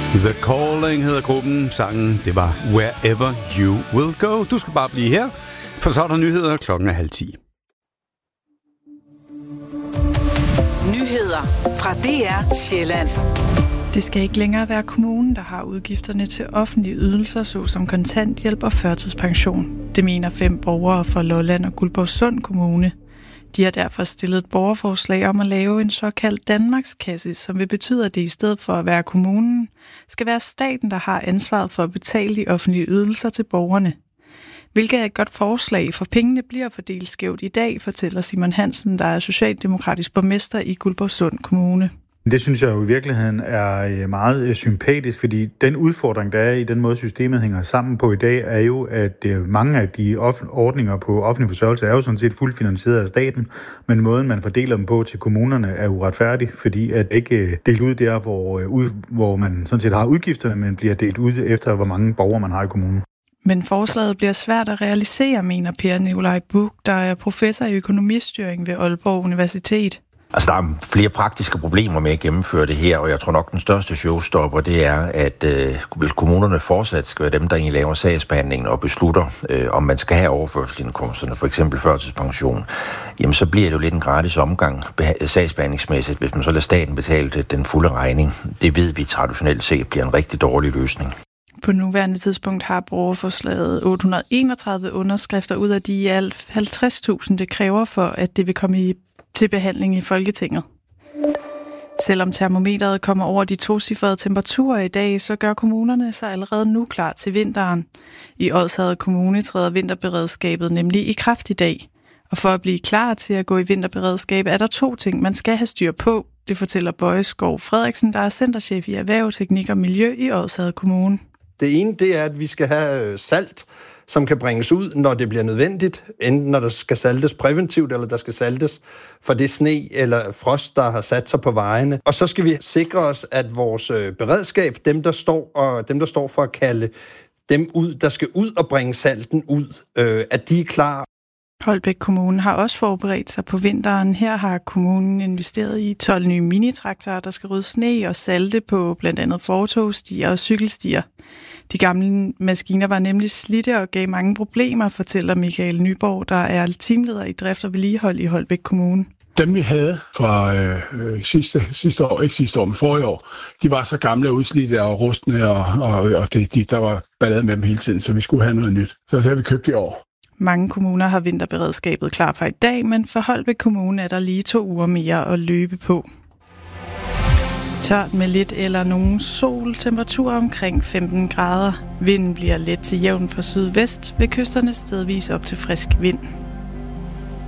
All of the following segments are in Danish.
The Calling hedder gruppen. Sangen, det var Wherever You Will Go. Du skal bare blive her, for så er der nyheder. Klokken er 9:30. Nyheder fra DR Sjælland. Det skal ikke længere være kommunen, der har udgifterne til offentlige ydelser, såsom kontanthjælp og førtidspension. Det mener 5 borgere fra Lolland og Guldborgsund Kommune. De har derfor stillet et borgerforslag om at lave en såkaldt Danmarkskasse, som vil betyde, at det i stedet for at være kommunen, skal være staten, der har ansvaret for at betale de offentlige ydelser til borgerne. Hvilket er et godt forslag, for pengene bliver fordelt skævt i dag, fortæller Simon Hansen, der er socialdemokratisk borgmester i Guldborgsund Kommune. Det synes jeg jo i virkeligheden er meget sympatisk, fordi den udfordring, der er i den måde, systemet hænger sammen på i dag, er jo, at mange af de ordninger på offentlig forsørgelse er jo sådan set fuldt finansieret af staten, men måden, man fordeler dem på til kommunerne, er uretfærdig, fordi at ikke delt ud der, hvor man sådan set har udgifterne, men bliver delt ud efter, hvor mange borgere man har i kommunen. Men forslaget bliver svært at realisere, mener Per Nikolaj Buch, der er professor i økonomistyring ved Aalborg Universitet. Altså, der er flere praktiske problemer med at gennemføre det her, og jeg tror nok, den største showstopper, det er, at hvis kommunerne fortsat skal være dem, der egentlig laver sagsbehandlingen og beslutter, om man skal have overførselsindkomsterne, for eksempel førtidspension, jamen så bliver det jo lidt en gratis omgang sagsbehandlingsmæssigt, hvis man så lader staten betale den fulde regning. Det ved vi traditionelt set bliver en rigtig dårlig løsning. På nuværende tidspunkt har borgerforslaget 831 underskrifter ud af de i alt 50.000, det kræver for, at det vil komme til behandling i Folketinget. Selvom termometeret kommer over de 2-cifrede temperaturer i dag, så gør kommunerne sig allerede nu klar til vinteren. I Odsherred Kommune træder vinterberedskabet nemlig i kraft i dag. Og for at blive klar til at gå i vinterberedskab, er der 2 ting, man skal have styr på. Det fortæller Bøje Skov Frederiksen, der er centerchef i Erhverv, Teknik og Miljø i Odsherred Kommune. Det ene, det er, at vi skal have salt, som kan bringes ud, når det bliver nødvendigt, enten når der skal saltes præventivt, eller der skal saltes for det sne eller frost, der har sat sig på vejene. Og så skal vi sikre os, at vores beredskab, dem der står for at kalde dem ud, der skal ud og bringe salten ud, at de er klar. Holbæk Kommune har også forberedt sig på vinteren. Her har kommunen investeret i 12 nye minitraktorer, der skal rydde sne og salte på blandt andet fortovsstier og cykelstier. De gamle maskiner var nemlig slidte og gav mange problemer, fortæller Michael Nyborg, der er teamleder i drift og vedligehold i Holbæk Kommune. Dem vi havde fra sidste år, ikke sidste år, men forrige år, de var så gamle og udslidte og rustne, og der var ballade med dem hele tiden, så vi skulle have noget nyt. Så det har vi købt i år. Mange kommuner har vinterberedskabet klar for i dag, men for Holbæk Kommune er der lige 2 uger mere at løbe på. Tørt med lidt eller nogen sol, temperatur omkring 15 grader. Vinden bliver let til jævn fra sydvest, ved kysterne stedvis op til frisk vind.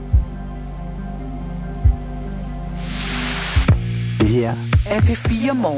Det her er P4 Morgen.